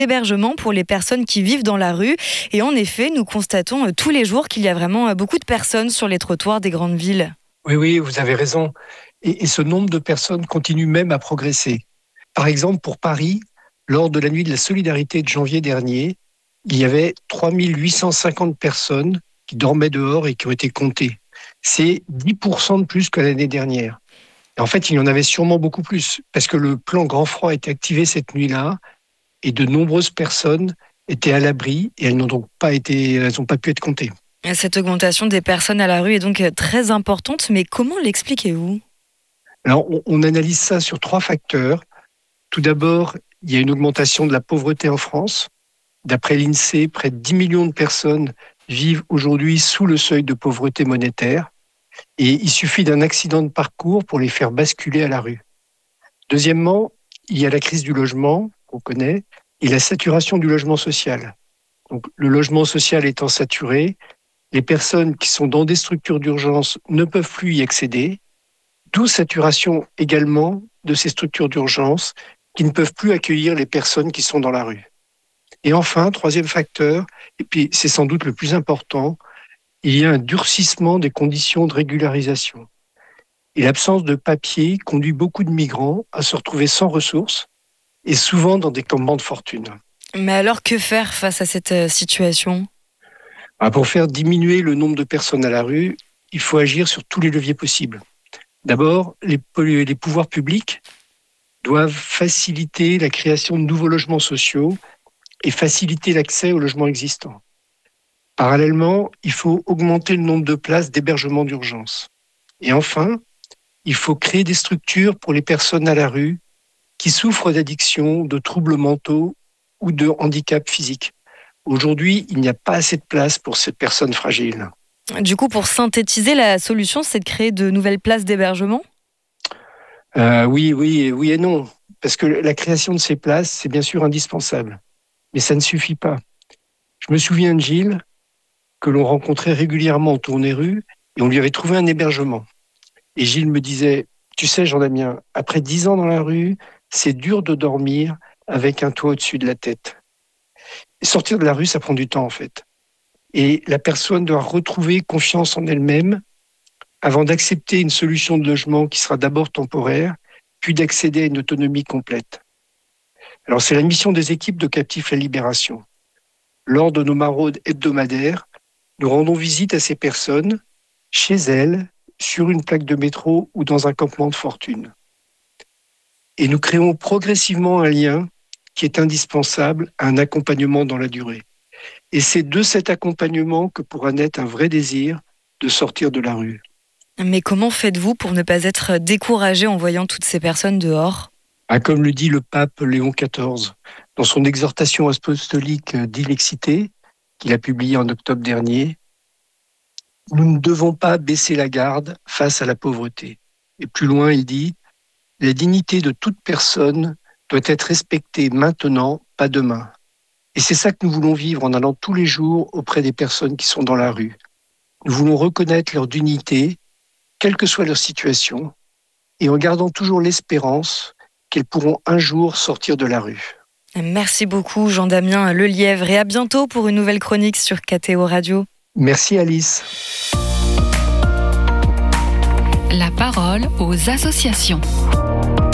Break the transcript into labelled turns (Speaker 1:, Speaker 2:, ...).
Speaker 1: Hébergement pour les personnes qui vivent dans la rue. Et en effet, nous constatons tous les jours qu'il y a vraiment beaucoup de personnes sur les trottoirs des grandes villes.
Speaker 2: Oui, oui, vous avez raison. Et ce nombre de personnes continue même à progresser. Par exemple, pour Paris, lors de la nuit de la solidarité de janvier dernier, il y avait 3850 personnes qui dormaient dehors et qui ont été comptées. C'est 10% de plus que l'année dernière. Et en fait, il y en avait sûrement beaucoup plus, parce que le plan Grand Froid a été activé cette nuit-là, et de nombreuses personnes étaient à l'abri, et elles n'ont pas pu être comptées.
Speaker 1: Cette augmentation des personnes à la rue est donc très importante, mais comment l'expliquez-vous ?
Speaker 2: Alors, on analyse ça sur 3 facteurs. Tout d'abord, il y a une augmentation de la pauvreté en France. D'après l'INSEE, près de 10 millions de personnes vivent aujourd'hui sous le seuil de pauvreté monétaire. Et il suffit d'un accident de parcours pour les faire basculer à la rue. Deuxièmement, il y a la crise du logement, qu'on connaît, et la saturation du logement social. Donc, le logement social étant saturé, les personnes qui sont dans des structures d'urgence ne peuvent plus y accéder, d'où saturation également de ces structures d'urgence qui ne peuvent plus accueillir les personnes qui sont dans la rue. Et enfin, troisième facteur, et puis c'est sans doute le plus important, il y a un durcissement des conditions de régularisation. Et l'absence de papier conduit beaucoup de migrants à se retrouver sans ressources et souvent dans des campements de fortune.
Speaker 1: Mais alors, que faire face à cette situation ?
Speaker 2: Pour faire diminuer le nombre de personnes à la rue, il faut agir sur tous les leviers possibles. D'abord, les pouvoirs publics doivent faciliter la création de nouveaux logements sociaux et faciliter l'accès aux logements existants. Parallèlement, il faut augmenter le nombre de places d'hébergement d'urgence. Et enfin, il faut créer des structures pour les personnes à la rue qui souffrent d'addiction, de troubles mentaux ou de handicap physique. Aujourd'hui, il n'y a pas assez de place pour ces personnes fragiles.
Speaker 1: Du coup, pour synthétiser, la solution, c'est de créer de nouvelles places d'hébergement ?
Speaker 2: Oui et non. Parce que la création de ces places, c'est bien sûr indispensable. Mais ça ne suffit pas. Je me souviens de Gilles, que l'on rencontrait régulièrement en tournée rue, et on lui avait trouvé un hébergement. Et Gilles me disait, tu sais Jean-Damien, après 10 ans dans la rue, c'est dur de dormir avec un toit au-dessus de la tête. Et sortir de la rue, ça prend du temps en fait. Et la personne doit retrouver confiance en elle-même avant d'accepter une solution de logement qui sera d'abord temporaire, puis d'accéder à une autonomie complète. Alors c'est la mission des équipes de Captifs La Libération. Lors de nos maraudes hebdomadaires, nous rendons visite à ces personnes, chez elles, sur une plaque de métro ou dans un campement de fortune. Et nous créons progressivement un lien qui est indispensable à un accompagnement dans la durée. Et c'est de cet accompagnement que pourra naître un vrai désir de sortir de la rue.
Speaker 1: Mais comment faites-vous pour ne pas être découragé en voyant toutes ces personnes dehors ?
Speaker 2: Comme le dit le pape Léon XIV dans son exhortation apostolique d'Ilexité, qu'il a publiée en octobre dernier, nous ne devons pas baisser la garde face à la pauvreté. Et plus loin, il dit, la dignité de toute personne doit être respectée maintenant, pas demain. Et c'est ça que nous voulons vivre en allant tous les jours auprès des personnes qui sont dans la rue. Nous voulons reconnaître leur dignité, quelle que soit leur situation, et en gardant toujours l'espérance qu'elles pourront un jour sortir de la rue.
Speaker 1: Merci beaucoup Jean-Damien Lelièvre et à bientôt pour une nouvelle chronique sur KTO Radio.
Speaker 2: Merci Alice.
Speaker 3: La parole aux associations.